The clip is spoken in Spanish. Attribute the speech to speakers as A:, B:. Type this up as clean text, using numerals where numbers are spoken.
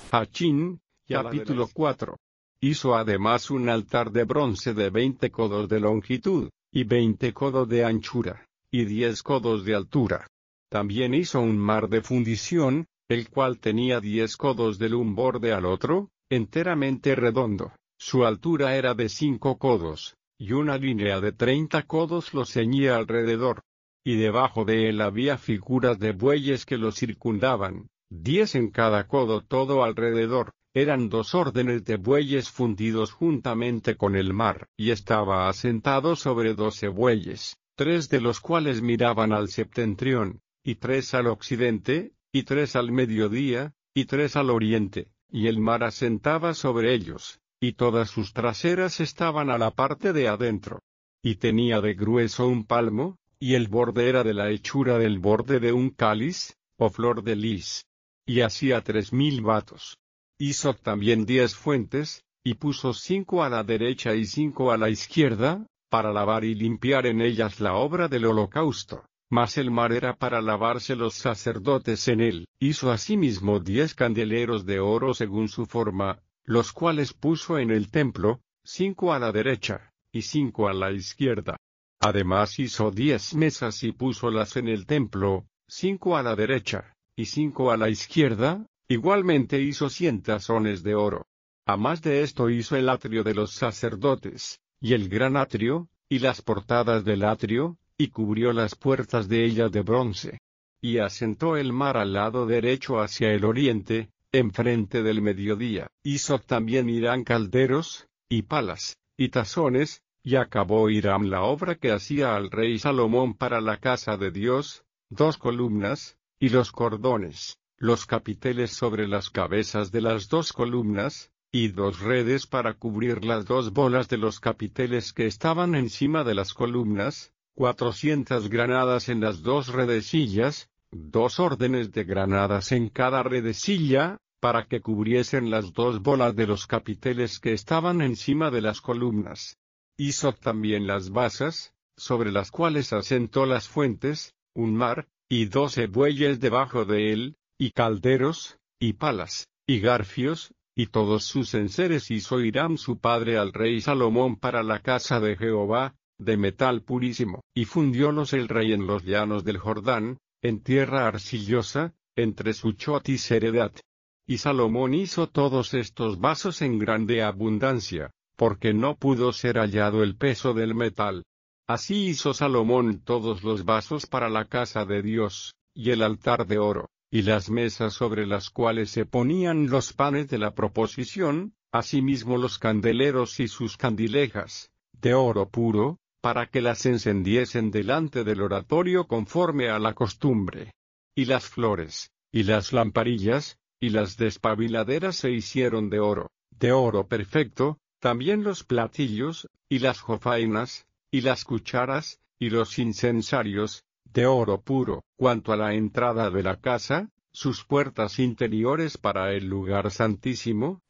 A: Pachín, capítulo 4. Hizo además un altar de bronce de 20 codos de longitud, y 20 codos de anchura, y 10 codos de altura. También hizo un mar de fundición, el cual tenía 10 codos del un borde al otro, enteramente redondo. Su altura era de 5 codos, y una línea de 30 codos lo ceñía alrededor. Y debajo de él había figuras de bueyes que lo circundaban, 10 en cada codo todo alrededor. Eran 2 órdenes de bueyes fundidos juntamente con el mar, y estaba asentado sobre 12 bueyes, 3 de los cuales miraban al septentrión, y 3 al occidente, y 3 al mediodía, y 3 al oriente, y el mar asentaba sobre ellos, y todas sus traseras estaban a la parte de adentro. Y tenía de grueso un palmo, y el borde era de la hechura del borde de un cáliz, o flor de lis. Y hacía 3000 batos. Hizo también 10 fuentes, y puso 5 a la derecha y 5 a la izquierda, para lavar y limpiar en ellas la obra del holocausto. Mas el mar era para lavarse los sacerdotes en él. Hizo asimismo 10 candeleros de oro según su forma, los cuales puso en el templo, 5 a la derecha, y 5 a la izquierda. Además hizo 10 mesas y púsolas en el templo, 5 a la derecha, y 5 a la izquierda. Igualmente hizo 100 tazones de oro. A más de esto hizo el atrio de los sacerdotes, y el gran atrio, y las portadas del atrio, y cubrió las puertas de ella de bronce. Y asentó el mar al lado derecho hacia el oriente, enfrente del mediodía. Hizo también Hiram calderos, y palas, y tazones, y acabó Hiram la obra que hacía al rey Salomón para la casa de Dios, 2 columnas, y los cordones, los capiteles sobre las cabezas de las 2 columnas, y 2 redes para cubrir las 2 bolas de los capiteles que estaban encima de las columnas, 400 granadas en las 2 redecillas, 2 órdenes de granadas en cada redecilla, para que cubriesen las 2 bolas de los capiteles que estaban encima de las columnas. Hizo también las basas, sobre las cuales asentó las fuentes, un mar, y 12 bueyes debajo de él, y calderos, y palas, y garfios, y todos sus enseres hizo Hiram su padre al rey Salomón para la casa de Jehová, de metal purísimo. Y fundiólos el rey en los llanos del Jordán, en tierra arcillosa, entre Suchot y Seredat. Y Salomón hizo todos estos vasos en grande abundancia, porque no pudo ser hallado el peso del metal. Así hizo Salomón todos los vasos para la casa de Dios, y el altar de oro, y las mesas sobre las cuales se ponían los panes de la proposición, asimismo los candeleros y sus candilejas, de oro puro, para que las encendiesen delante del oratorio conforme a la costumbre. Y las flores, y las lamparillas, y las despabiladeras se hicieron de oro perfecto, también los platillos, y las jofainas, y las cucharas, y los incensarios, de oro puro. Cuanto a la entrada de la casa, sus puertas interiores para el lugar santísimo,